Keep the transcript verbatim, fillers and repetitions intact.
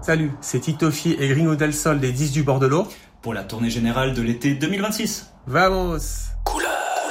Salut, c'est Titofi et Gringo del Sol des dix du Bordelot pour la tournée générale de l'été deux mille vingt-six. Vamos! Cool.